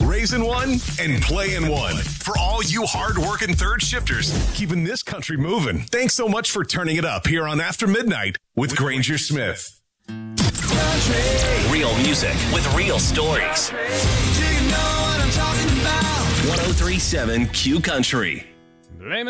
raising one and playing one. For all you hard-working third shifters, keeping this country moving. Thanks so much for turning it up here on After Midnight with Granger Smith. Real music with real stories. 1037 Q Country.